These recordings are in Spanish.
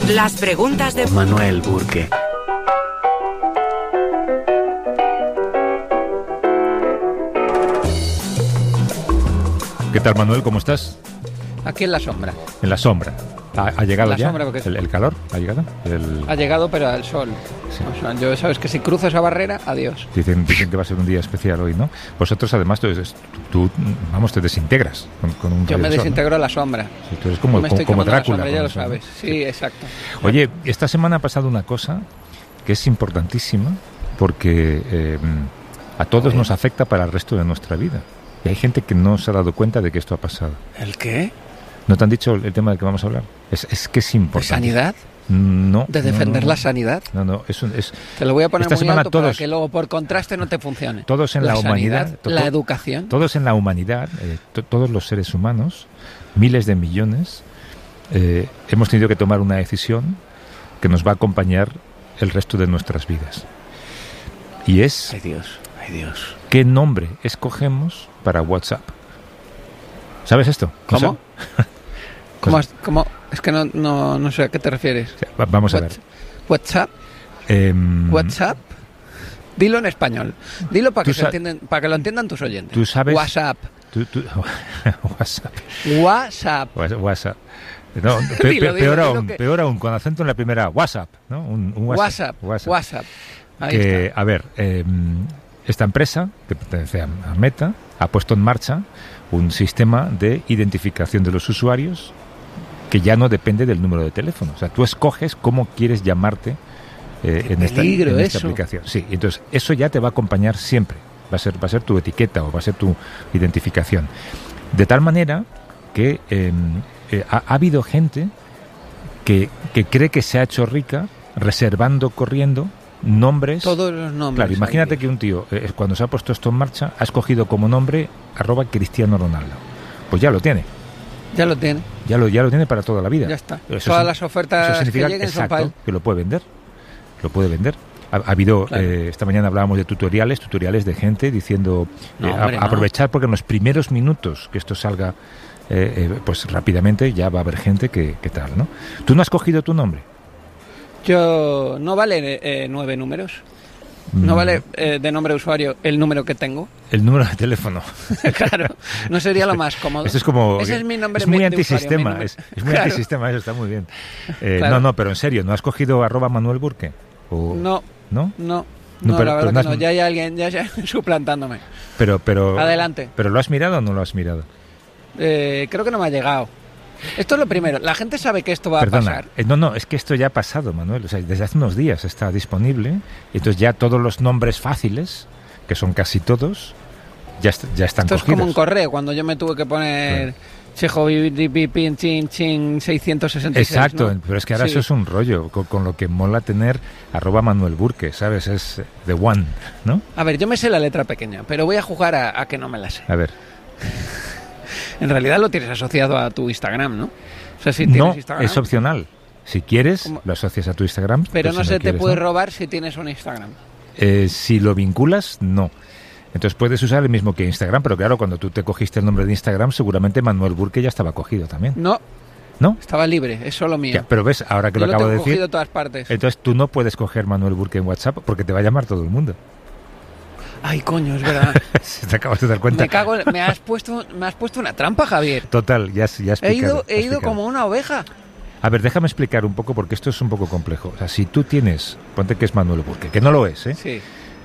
Las preguntas de Manuel Burke. ¿Qué tal, Manuel? ¿Cómo estás? Aquí en la sombra. En la sombra. ¿Ha llegado La ya sombra, porque el calor? ¿Ha llegado? Ha llegado, pero al sol. Sí. O sea, yo sabes que si cruzo esa barrera, adiós. Dicen que va a ser un día especial hoy, ¿no? Vosotros, además, tú te desintegras con un Yo rayo me de sol, desintegro ¿no? a la sombra. Sí, tú eres como Me estoy Drácula. quemando a la sombra, ya con lo eso, ¿no? sabes. Sí, exacto. Oye, esta semana ha pasado una cosa que es importantísima porque a todos nos afecta para el resto de nuestra vida. Y hay gente que no se ha dado cuenta de que esto ha pasado. ¿El qué? ¿No te han dicho el tema del que vamos a hablar? Es que es ¿De importante. sanidad? No. ¿De defender la sanidad? No, es Te lo voy a poner esta muy semana alto para todos- que luego por contraste no te funcione. Todos en la humanidad, sanidad, la educación. Todos en la humanidad, todos los seres humanos, miles de millones, hemos tenido que tomar una decisión que nos va a acompañar el resto de nuestras vidas. Y es Ay Dios. qué nombre escogemos para WhatsApp. ¿Sabes esto? ¿Cómo? Pues- ¿Cómo? Es que no sé a qué te refieres. Vamos a ver. WhatsApp. Em, WhatsApp. Dilo en español. Dilo para Tú para que lo entiendan tus oyentes. Tú sabes... WhatsApp. WhatsApp. WhatsApp. WhatsApp. No, Dilo, peor aún, con acento en la primera, WhatsApp, ¿no? Un WhatsApp. WhatsApp. Ahí Que, está. a ver, esta empresa, que pertenece a Meta, ha puesto en marcha un sistema de identificación de los usuarios que ya no depende del número de teléfono. O sea, tú escoges cómo quieres llamarte en esta eso. aplicación. Sí, entonces eso ya te va a acompañar siempre. Va a ser tu etiqueta o va a ser tu identificación. De tal manera que ha habido gente que cree que se ha hecho rica reservando, corriendo nombres. Todos los nombres. Claro, imagínate que un tío, cuando se ha puesto esto en marcha, ha escogido como nombre @Cristiano Ronaldo. Pues ya lo tiene. Ya lo tiene. Ya lo tiene para toda la vida. Ya está. Eso Todas las ofertas eso significa que lleguen son para él. que lo puede vender. Lo puede vender. Ha habido, Claro. esta mañana hablábamos de tutoriales de gente diciendo No, hombre, no. aprovechar porque en los primeros minutos que esto salga pues rápidamente ya va a haber gente que tal, ¿no? ¿Tú no has cogido tu nombre? Yo no vale 9 números. No vale de nombre de usuario el número que tengo. El número de teléfono. Claro, no sería lo más cómodo. Eso es como... Ese es mi nombre es muy de antisistema. usuario, Es muy Claro. antisistema, eso está muy bien. Claro. No, pero en serio, ¿no has cogido @Manuel Burke? No, ¿No? no, No, pero- la verdad pero que no no. Ya hay alguien ya suplantándome. Pero... Adelante. ¿Pero lo has mirado o no lo has mirado? Creo que no me ha llegado. Esto es lo primero. La gente sabe que esto va a Perdona, pasar. no, es que esto ya ha pasado, Manuel. O sea, desde hace unos días está disponible. Y entonces ya todos los nombres fáciles, que son casi todos, ya están Esto es cogidos. como un correo, cuando yo me tuve que poner Chejo Pin Chin 666. Exacto, ¿no? pero es que ahora Sí. eso es un rollo, con lo que mola tener @Manuel Burke, ¿sabes? Es the one, ¿no? A ver, yo me sé la letra pequeña, pero voy a jugar a que no me la sé. A ver. En realidad lo tienes asociado a tu Instagram, ¿no? O sea, si tienes No, Instagram, es opcional. Si quieres, ¿Cómo? lo asocias a tu Instagram. pero si no se te quieres, puede ¿no? robar si tienes un Instagram. Si lo vinculas, no. Entonces puedes usar el mismo que Instagram, pero claro, cuando tú te cogiste el nombre de Instagram, seguramente Manuel Burke ya estaba cogido también. No, ¿No? estaba libre, es solo mío. Ya, pero ves, ahora que Yo lo lo acabo tengo de decir, cogido de todas partes. entonces tú no puedes coger Manuel Burke en WhatsApp porque te va a llamar todo el mundo. Ay, coño, es verdad. ¿Te acabas de dar cuenta? Me cago, me has puesto una trampa, Javier. Total, ya has He explicado. ido como una oveja. A ver, déjame explicar un poco porque esto es un poco complejo. O sea, si tú tienes, ponte que es Manuel Burke, que no lo es, Sí.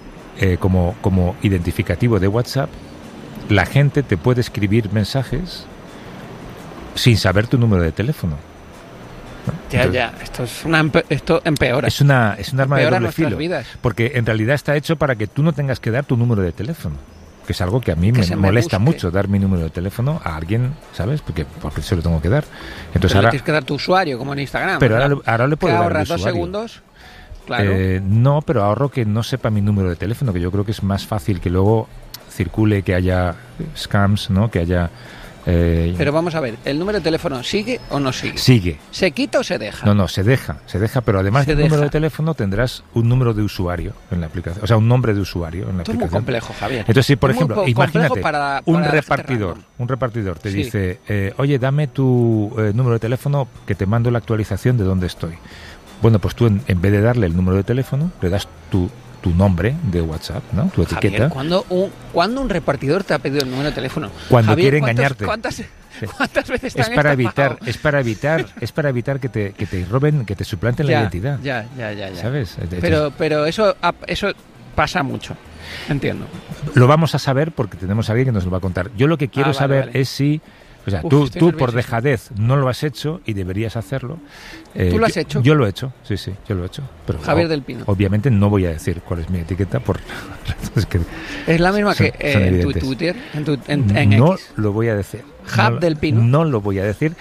como identificativo de WhatsApp, la gente te puede escribir mensajes sin saber tu número de teléfono. ¿no? Ya. Esto empeora. Es un arma de Empeora doble nuestras filo. vidas. Porque en realidad está hecho para que tú no tengas que dar tu número de teléfono. Que es algo que a mí Que me se me molesta busque. mucho, dar mi número de teléfono a alguien, ¿sabes? Porque se lo tengo que dar. Entonces Pero le ahora, tienes que dar tu usuario, como en Instagram. pero ¿verdad? ahora le puedo ¿Que dar el ahorras 2 usuario. segundos? Claro. No, pero ahorro que no sepa mi número de teléfono, que yo creo que es más fácil que luego circule, que haya scams, ¿no? Que haya Pero vamos a ver, ¿el número de teléfono sigue o no sigue? Sigue. ¿Se quita o se deja? No, se deja, pero además Se del número deja. de teléfono tendrás un número de usuario en la aplicación, o sea, un nombre de usuario en la Esto es muy aplicación. complejo, Javier. Entonces, si por Es muy ejemplo, complejo imagínate, para un la gente repartidor te Sí. dice, oye, dame tu número de teléfono que te mando la actualización de dónde estoy. Bueno, pues tú en vez de darle el número de teléfono, le das tu nombre de WhatsApp, ¿no? Tu etiqueta. Javier, ¿cuándo un repartidor te ha pedido el número de teléfono? Cuando Javier, quiere engañarte. ¿Cuántas veces te Es han para estafado? evitar que te roben, que te suplanten la identidad. Ya. ¿Sabes? Pero eso pasa mucho. Entiendo. Lo vamos a saber porque tenemos a alguien que nos lo va a contar. Yo lo que quiero Vale, saber vale. es si... O sea, Uf, tú estoy por nerviosísimo. dejadez no lo has hecho y deberías hacerlo. ¿Tú lo has hecho? Yo lo he hecho, sí, yo lo he hecho. Pero Javier del Pino. Obviamente no voy a decir cuál es mi etiqueta por razones que Es la misma son- que son en tu evidentes. Twitter, en no X. lo voy a decir. Hub del Pino. No lo voy a decir.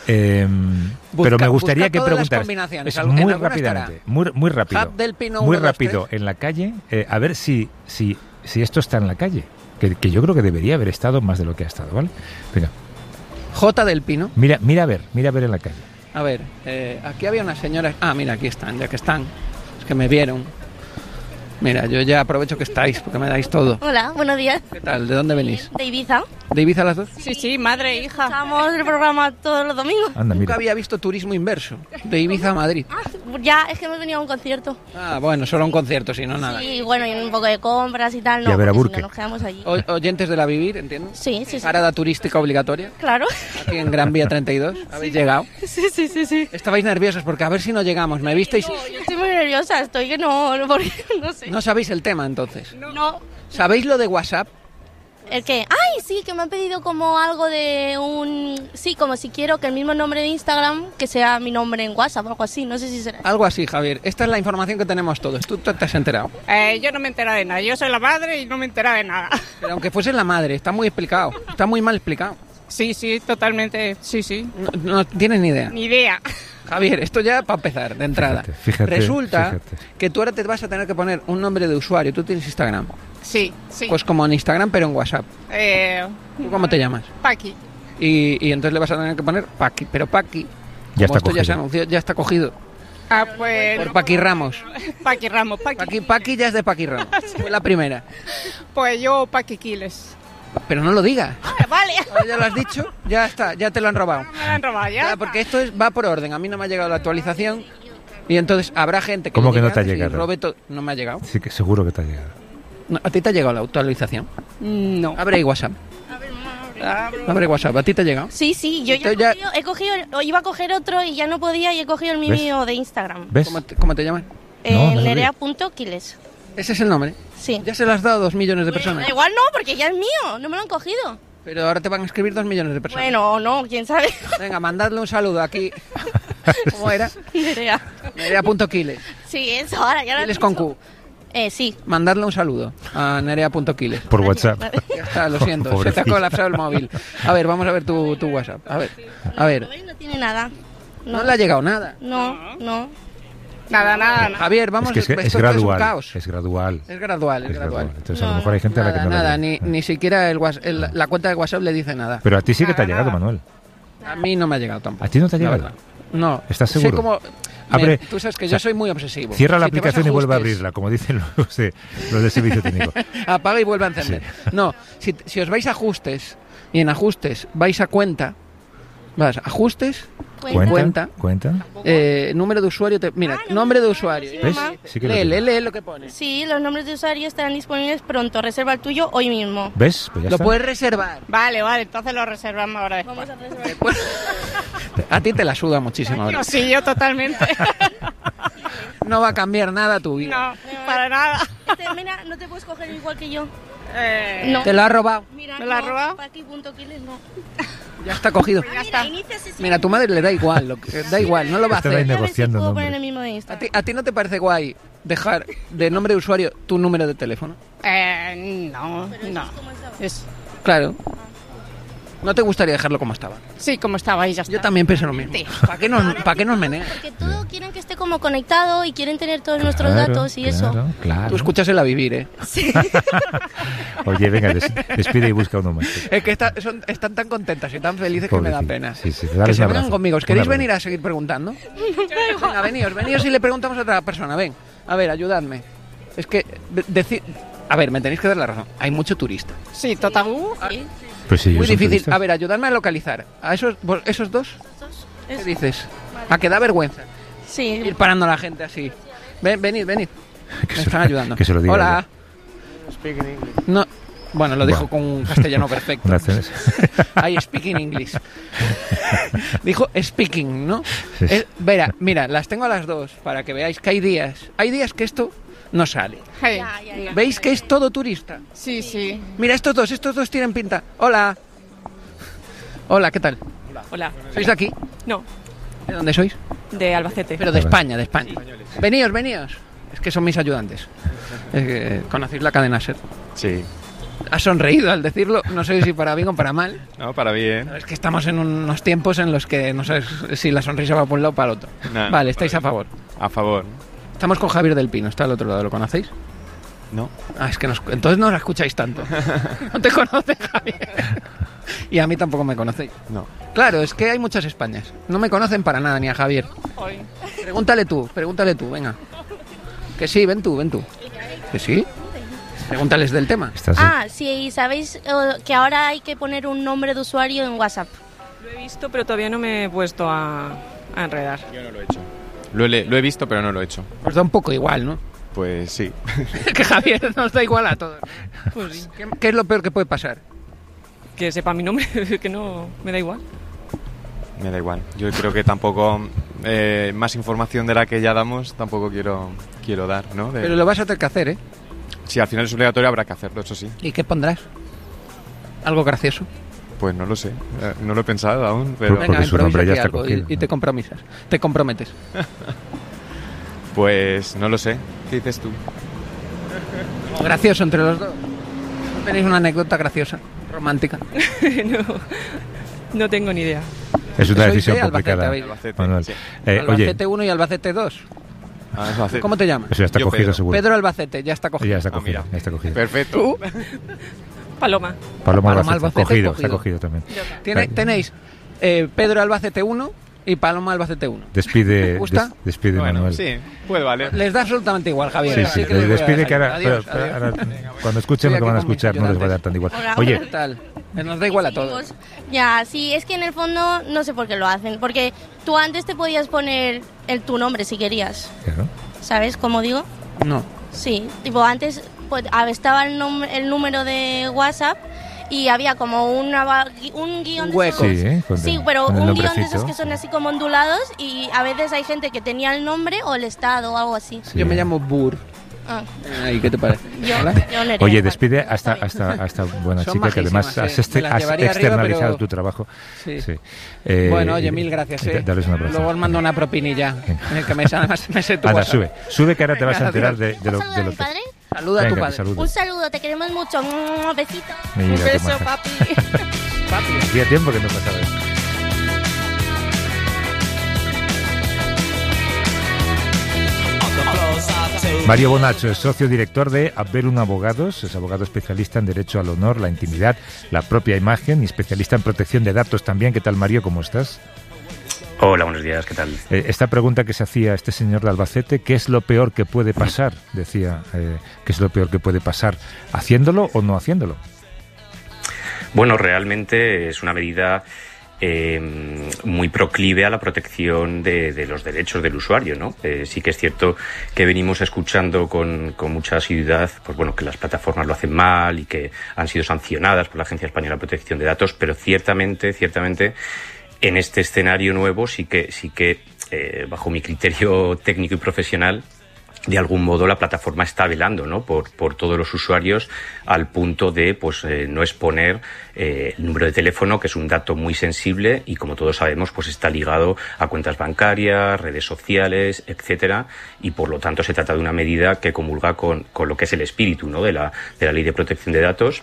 Pero me gustaría que busca todas las preguntaras. combinaciones. Es En muy alguna rápidamente, muy rápido. Hub del Pino muy 1, 2, rápido 3. en la calle, a ver si esto está en la calle. Que yo creo que debería haber estado más de lo que ha estado, ¿vale? Venga, J del Pino. mira a ver en la calle. A ver, aquí había unas señoras. Ah, mira, aquí están, ya que están. Es que me vieron. Mira, yo ya aprovecho que estáis, porque me dais todo. Hola, buenos días. ¿Qué tal? ¿De dónde venís? De Ibiza. ¿De Ibiza las dos? Sí, madre e hija. Estamos el programa todos los domingos. Anda, Nunca mira. había visto turismo inverso. De Ibiza a Madrid. Ya, es que hemos venido a un concierto. Ah, bueno, solo un concierto, si no nada. Y bueno, y un poco de compras y tal. Y No, a ver a porque si Burke. no nos quedamos allí. Oyentes de la Vivir, ¿entiendo? Sí. Parada turística obligatoria. Claro. Aquí en Gran Vía 32. ¿Habéis llegado? Sí. Estabais nerviosos porque a ver si no llegamos. ¿Me visteis? No, yo estoy muy nerviosa, estoy que no, porque no sé. No sabéis el tema, entonces. No. ¿Sabéis lo de WhatsApp? ¿El qué? Ay, sí, que me han pedido como algo de un... Sí, como si quiero que el mismo nombre de Instagram, que sea mi nombre en WhatsApp o algo así, no sé si será. Algo así, Javier. Esta es la información que tenemos todos. Tú te has enterado. Yo no me he enterado de nada. Yo soy la madre y no me he enterado de nada. Pero aunque fuese la madre, está muy explicado. Está muy mal explicado. Sí, totalmente. Sí. No tienes ni idea. Ni idea. Javier, esto ya para empezar, de entrada. Fíjate, Resulta fíjate. que tú ahora te vas a tener que poner un nombre de usuario. Tú tienes Instagram. Sí. Pues como en Instagram, pero en WhatsApp. ¿Tú cómo te llamas? Paqui. Y entonces le vas a tener que poner Paqui. Pero Paqui, Ya como está esto ya se cogido. anunció, ya está cogido. Ah, pues... Por Paqui Ramos. Paqui Ramos, Paqui. Paqui ya es de Paqui Ramos. Fue la primera. Pues yo Paqui Quiles. Pero no lo digas. Vale. Ahora ya lo has dicho, ya está, ya te lo han robado. Me la han robado ya. Ya, porque esto va por orden. A mí no me ha llegado la actualización. Y entonces habrá gente que... ¿Cómo le que no llegue te ha antes y llegado? robe todo. No me ha llegado. Sí, que seguro que te ha llegado. No, ¿a ti te ha llegado la actualización? No. Abre ahí WhatsApp. Abre WhatsApp. ¿A ti te ha llegado? Sí, yo ya Entonces ya- he cogido, o iba a coger otro y ya no podía y he cogido el ¿Ves? mío de Instagram. ¿Ves? ¿Cómo te llamas? No, no lo Nerea.quiles. Ese es el nombre. Sí. Ya se lo has dado a 2 millones de personas. Igual no, porque ya es mío, no me lo han cogido. Pero ahora te van a escribir 2 millones de personas. Bueno, o no, quién sabe. Venga, mandadle un saludo aquí. ¿Cómo era? Nerea. Nerea.quiles. Sí, eso, ahora ya lo Quiles he con dicho. Q. Sí. Mandadle un saludo a Nerea.quiles. Por WhatsApp. Ya está, lo siento, se te ha Pobrecilla. colapsado el móvil. A ver, vamos a ver tu WhatsApp. A ver. No tiene nada. No le ha llegado nada. No. Nada. Javier, vamos Es que esto es es un gradual. caos. Es gradual. Es gradual. Entonces a lo mejor hay gente a la que no le Nada, llega. ni siquiera la cuenta de WhatsApp le dice nada. Pero a ti sí que te ha Nada, llegado, nada. Manuel. A mí no me ha llegado tampoco. ¿A ti no te ha la llegado? verdad. No. ¿Estás Sé seguro? cómo- Abre- tú sabes que o sea, yo soy muy obsesivo. Cierra la Si te vas aplicación y vuelve a ajustes, abrirla, como dicen los de servicio técnico. Apaga y vuelve a encender. No, si os vais a ajustes y en ajustes vais a cuenta, vas a ajustes, Cuenta. Cuenta. ¿Cuenta? Número de usuario, mira, no, nombre de no, usuario. sí, ¿Ves? mamá. Sí que lo tiene. Lee lo que pone. Sí, los nombres de usuario estarán disponibles pronto. Reserva el tuyo hoy mismo. ¿Ves? Pues ya Lo está. puedes reservar. Vale, entonces lo reservamos ahora después. Vamos a reservar. A ti te la suda muchísimo ahora. No, sí, yo totalmente. No va a cambiar nada tu vida. No, para nada. Mira, no te puedes coger igual que yo. No. Te lo ha robado. Mira, ¿Me lo has robado? Paqui.quiles no. Ya está cogido. Ya está. Inicia sesión. Mira, a tu madre le da igual. Da igual, no lo va a Estaba ahí hacer. A ver si negociando puedo nombres. poner el mismo de Instagram. ¿A ti no te parece guay dejar de nombre de usuario tu número de teléfono? No. ¿Cómo es ahora? Es... Claro. ¿No te gustaría dejarlo como estaba? Sí, como estaba y ya está. Yo también pienso lo mismo. Sí. ¿Para qué nos meneas? Porque todo quieren que esté como conectado y quieren tener todos nuestros datos y eso. Claro. Tú escuchas el A Vivir, ¿eh? Oye, venga, despide y busca uno más. Es que están tan contentas y tan felices que me da pena. Sí, sí, que dales se un vengan abrazo. conmigo. ¿Os Un queréis abrazo. venir a seguir preguntando? Venga, veníos y le preguntamos a otra persona. Ven, a ver, ayudadme. Es que, a ver, me tenéis que dar la razón. Hay mucho turista. Sí, total. Sí. Pues sí, Muy ellos son difícil. turistas. A ver, ayudadme a localizar. ¿A esos dos? ¿Qué Eso. dices? A que da vergüenza Sí. ir parando a la gente así. Venid. Que Me se- están ayudando. que se lo diga Hola. No. Bueno, lo dijo Bueno. con un castellano perfecto. Una- I speak in English. Dijo speaking, ¿no? Sí, sí. Mira, las tengo a las dos para que veáis que hay días que esto no sale. Hey. Ya. ¿Veis que es todo turista? Sí, sí. Mira, estos dos tienen pinta. Hola. Hola, ¿qué tal? Hola. ¿Sois de aquí? No, ¿De dónde sois? de Albacete. Pero de España. Veníos. Es que son mis ayudantes. ¿Conocéis la cadena SER? Sí. Has sonreído al decirlo, no sé si para bien o para mal. No, para bien. Es que estamos en unos tiempos en los que no sabes si la sonrisa va por un lado o para el otro. Nah, Vale, estáis a favor. A favor. Estamos con Javier del Pino, está al otro lado, ¿lo conocéis? No. Ah, es que entonces no la escucháis tanto. No te conoce Javier. Y a mí tampoco me conocéis. No. Claro, es que hay muchas Españas. No me conocen para nada, ni a Javier. Pregúntale tú, venga. Que sí, ven tú. ¿Que sí? Pregúntales del tema. Estás- Sí, ¿sabéis que ahora hay que poner un nombre de usuario en WhatsApp? Lo he visto, pero todavía no me he puesto a enredar. Yo no lo he hecho. Lo he visto, pero no lo he hecho. Os da un poco igual, ¿no? Pues sí. Que Javier nos da igual a todos. Pues sí. ¿Qué es lo peor que puede pasar? Que sepa mi nombre, que no me da igual. Me da igual. Yo creo que tampoco más información de la que ya damos tampoco quiero dar, ¿no? Pero lo vas a tener que hacer, ¿eh? Si al final es obligatorio habrá que hacerlo, eso sí. ¿Y qué pondrás? ¿Algo gracioso? Pues no lo sé. No lo he pensado aún, pero Porque su nombre ya está aquí algo cogido. y te comprometes. pues no lo sé. ¿Qué dices tú? Gracioso entre los dos. ¿No tenéis una anécdota graciosa, romántica? No tengo ni idea. Es una Sois decisión de Albacete, complicada. ¿habéis? Albacete, Manuel. sí. Oye, Albacete 1 y Albacete 2. Albacete. ¿Cómo te llamas? eso ya está Yo, cogido Pedro. seguro. Pedro Albacete, ya está cogido. Ya está Ah, cogido. mira. Ya está cogido. Perfecto. Paloma. Paloma Paloma Albacete. Albacete Está cogido también. Tenéis Pedro Albacete 1 y Paloma Albacete 1. Despide, ¿Te gusta? despide Bueno, Manuel. sí, puede valer. Les da absolutamente igual, Javier. Sí, Así sí, que les voy a despide dejar. que ahora, Adiós, pero adiós. ahora, cuando escuchen lo Estoy que van a aquí con mis escuchar no les va a dar ayudantes. tan igual. Hola. Oye, ¿Qué tal? Nos da igual a todos. Seguimos. Ya, sí, es que en el fondo no sé por qué lo hacen. Porque tú antes te podías poner tu nombre si querías. claro. ¿Sabes cómo digo? No. Sí, tipo antes pues, estaba el número de WhatsApp y había como un guión de hueco. esos- Sí, con Sí, el- pero con el un guión de nombrecito. esos que son así como ondulados y a veces hay gente que tenía el nombre o el estado o algo así. Sí. Yo me llamo Bur. Ah, Ay, ¿qué te parece? yo, Hola. yo Nerea, Oye, igual. despide a Está esta buena Son chica que además majísimas, has, me las has llevaría arriba, externalizado pero- tu trabajo. Sí. Sí. Bueno, oye, mil gracias. Darles un abrazo. Luego os mando una propinilla. Que además me sé tu Anda, WhatsApp. sube que ahora te vas a Venga, enterar adiós. de lo ¿Un saludo a de lo mi que... padre? Saluda a tu Venga, padre. que salude. Un saludo, te queremos mucho. Besitos. Mira, Un qué beso, maja. papi. Papi. Hacía tiempo que no pasaba eso. Mario Bonacho es socio director de Adverum Abogados, es abogado especialista en derecho al honor, la intimidad, la propia imagen y especialista en protección de datos también. ¿Qué tal, Mario? ¿Cómo estás? Hola, buenos días, ¿qué tal? Esta pregunta que se hacía este señor de Albacete, ¿qué es lo peor que puede pasar? Decía, ¿qué es lo peor que puede pasar? ¿Haciéndolo o no haciéndolo? Bueno, realmente es una medida muy proclive a la protección de los derechos del usuario, ¿no? Sí que es cierto que venimos escuchando con mucha asiduidad, pues bueno, que las plataformas lo hacen mal y que han sido sancionadas por la Agencia Española de Protección de Datos, pero ciertamente en este escenario nuevo sí que bajo mi criterio técnico y profesional, de algún modo la plataforma está velando, ¿no? por todos los usuarios al punto de no exponer el número de teléfono, que es un dato muy sensible y, como todos sabemos, pues está ligado a cuentas bancarias, redes sociales, etcétera, y por lo tanto se trata de una medida que comulga con lo que es el espíritu, ¿no? de la Ley de Protección de Datos.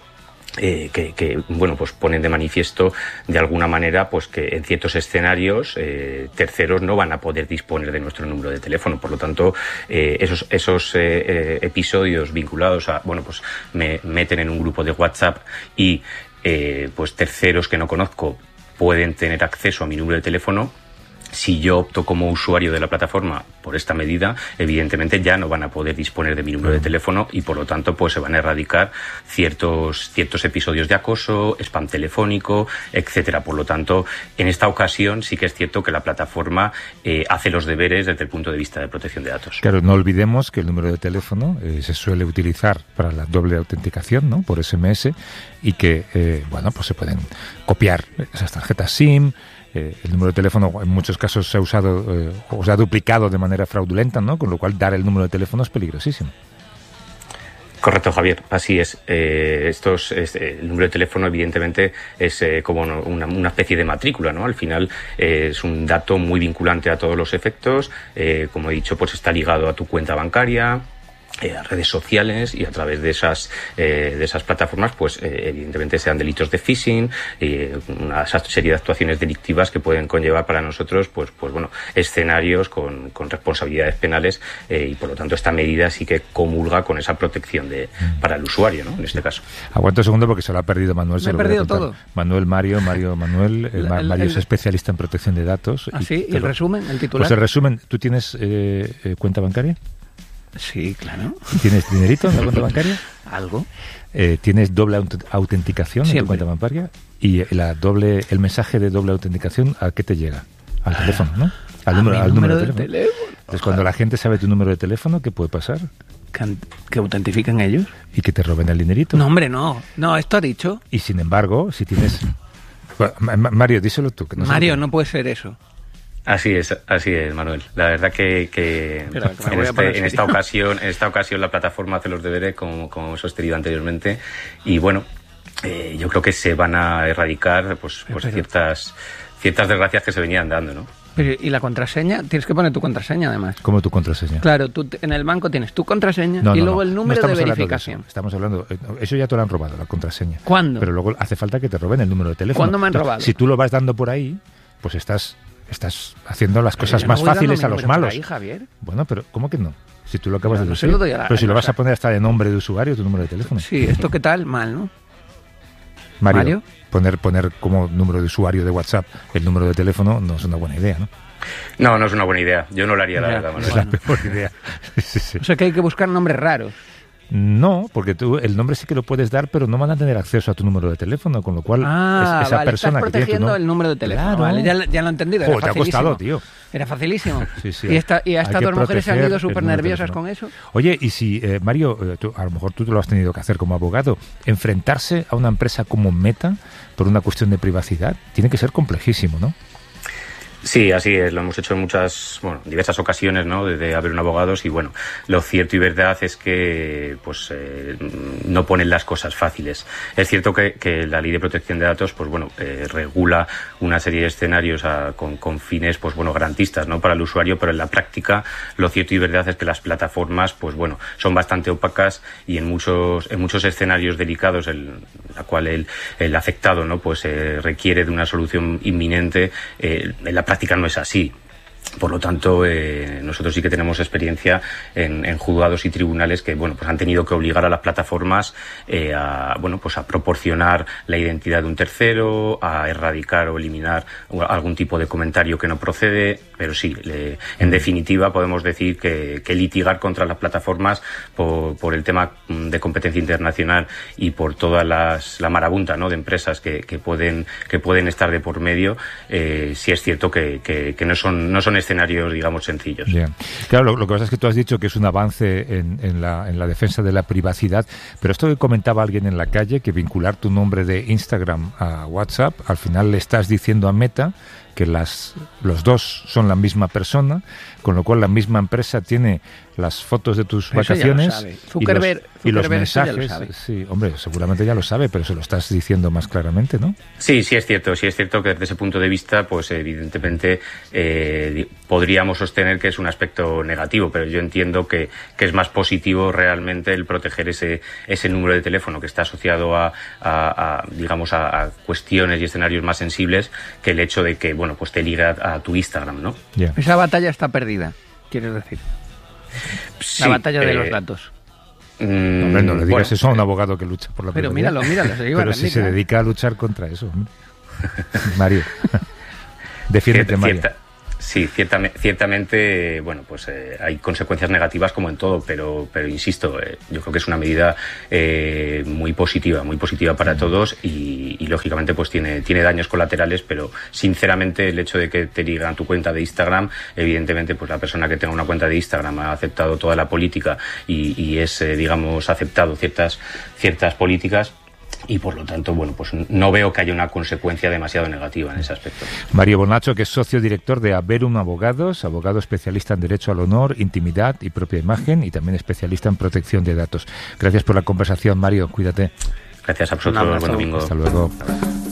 bueno, pues ponen de manifiesto de alguna manera pues que en ciertos escenarios terceros no van a poder disponer de nuestro número de teléfono. Por lo tanto, esos episodios vinculados a, bueno, pues me meten en un grupo de WhatsApp y pues terceros que no conozco pueden tener acceso a mi número de teléfono. Si yo opto como usuario de la plataforma por esta medida, evidentemente ya no van a poder disponer de mi número de teléfono y por lo tanto pues se van a erradicar ciertos episodios de acoso, spam telefónico, etcétera. Por lo tanto, en esta ocasión sí que es cierto que la plataforma hace los deberes desde el punto de vista de protección de datos. Claro, no olvidemos que el número de teléfono se suele utilizar para la doble autenticación, ¿no? Por SMS, y que bueno, pues se pueden copiar esas tarjetas SIM. El número de teléfono en muchos casos se ha usado o se ha duplicado de manera fraudulenta, ¿no? Con lo cual dar el número de teléfono es peligrosísimo. Correcto, Javier, así es. El número de teléfono evidentemente es como una especie de matrícula, ¿no? Al final es un dato muy vinculante a todos los efectos. Como he dicho, pues está ligado a tu cuenta bancaria, a redes sociales, y a través de esas plataformas pues evidentemente sean delitos de phishing, una serie de actuaciones delictivas que pueden conllevar para nosotros pues bueno, escenarios con responsabilidades penales, y por lo tanto esta medida sí que comulga con esa protección para el usuario, ¿no? En este caso. Aguanta un segundo porque se lo ha perdido Manuel. Me he perdido todo. Manuel es especialista en protección de datos. ¿Ah, sí? ¿Y el resumen, el titular? Pues el resumen, ¿tú tienes cuenta bancaria? Sí, claro. ¿Tienes dinerito en la cuenta bancaria? Algo. ¿Tienes doble autenticación en tu cuenta bancaria? ¿Y el mensaje de doble autenticación a qué te llega? Al teléfono, ¿no? Al número de teléfono. Entonces, cuando la gente sabe tu número de teléfono, ¿qué puede pasar? ¿Que autentifican ellos? ¿Y que te roben el dinerito? No, hombre, no. No, esto ha dicho. Y sin embargo, si tienes... Bueno, Mario, díselo tú. Que no Mario, no puede ser eso. Así es, Manuel. La verdad que en esta ocasión la plataforma hace los deberes como sostenido anteriormente, y bueno, yo creo que se van a erradicar pues ciertas desgracias que se venían dando, ¿no? Pero, ¿y la contraseña? Tienes que poner tu contraseña, además. ¿Cómo tu contraseña? Claro, tú en el banco tienes tu contraseña y luego el número de verificación. Estamos hablando... Eso ya te lo han robado, la contraseña. ¿Cuándo? Pero luego hace falta que te roben el número de teléfono. ¿Cuándo me han robado? Si tú lo vas dando por ahí, pues estás haciendo las cosas más fáciles a los malos. Ahí, Javier. Bueno, pero ¿cómo que no? Si tú lo acabas de decir. Pero si lo vas a poner hasta de nombre de usuario, tu número de teléfono. Sí, ¿esto qué tal? Mal, ¿no? Mario. Poner como número de usuario de WhatsApp el número de teléfono no es una buena idea, ¿no? No es una buena idea. Yo no lo haría, la verdad, Manuel. Es la peor idea. Sí. O sea que hay que buscar nombres raros. No, porque tú el nombre sí que lo puedes dar, pero no van a tener acceso a tu número de teléfono, con lo cual esa persona estás protegiendo el número de teléfono. Claro. Vale, ya lo he entendido. Te ha costado, tío. Era facilísimo. Sí. ¿Y a estas dos mujeres se han ido súper nerviosas con eso? Oye, y si, Mario, a lo mejor tú te lo has tenido que hacer como abogado, enfrentarse a una empresa como Meta por una cuestión de privacidad tiene que ser complejísimo, ¿no? Sí, así es, lo hemos hecho en diversas ocasiones, ¿no? De haber un abogados, y bueno, lo cierto y verdad es que pues no ponen las cosas fáciles. Es cierto que la Ley de Protección de Datos pues bueno, regula una serie de escenarios con fines pues bueno, garantistas, ¿no? Para el usuario, pero en la práctica lo cierto y verdad es que las plataformas pues bueno, son bastante opacas, y en muchos escenarios delicados la cual el afectado, ¿no? Pues requiere de una solución inminente. En la práctica no es así. Por lo tanto, nosotros sí que tenemos experiencia en juzgados y tribunales que, bueno, pues han tenido que obligar a las plataformas a proporcionar la identidad de un tercero, a erradicar o eliminar algún tipo de comentario que no procede. Pero sí, en definitiva podemos decir que litigar contra las plataformas por el tema de competencia internacional y por toda la marabunta, ¿no? De empresas que pueden estar de por medio, sí es cierto que no son escenarios, digamos, sencillos. Bien. Claro, lo que pasa es que tú has dicho que es un avance en la defensa de la privacidad, pero esto que comentaba alguien en la calle, que vincular tu nombre de Instagram a WhatsApp, al final le estás diciendo a Meta que los dos son la misma persona, con lo cual la misma empresa tiene las fotos de tus vacaciones y los mensajes. Sí, hombre, seguramente ya lo sabe, pero se lo estás diciendo más claramente, ¿no? Sí, es cierto que desde ese punto de vista, pues evidentemente podríamos sostener que es un aspecto negativo, pero yo entiendo que es más positivo realmente el proteger ese número de teléfono que está asociado a cuestiones y escenarios más sensibles, que el hecho de que, bueno, pues te liga a tu Instagram, ¿no? Yeah. Esa batalla está perdida, quieres decir. Sí, la batalla de los datos. Hombre, no le digas eso a un abogado que lucha por la privacidad. Pero míralo, se iba pero si se dedica a luchar contra eso, hombre. Mario, defiéndete, Mario. Sí, ciertamente, bueno, pues hay consecuencias negativas como en todo, pero insisto, yo creo que es una medida muy positiva para todos y lógicamente pues tiene daños colaterales, pero sinceramente el hecho de que te digan tu cuenta de Instagram, evidentemente pues la persona que tenga una cuenta de Instagram ha aceptado toda la política y es, aceptado ciertas políticas. Y por lo tanto, bueno, pues no veo que haya una consecuencia demasiado negativa en ese aspecto. Mario Bonacho, que es socio director de Averum Abogados, abogado especialista en Derecho al Honor, Intimidad y Propia Imagen y también especialista en protección de datos. Gracias por la conversación, Mario. Cuídate. Gracias a vosotros. Buen domingo. Hasta luego.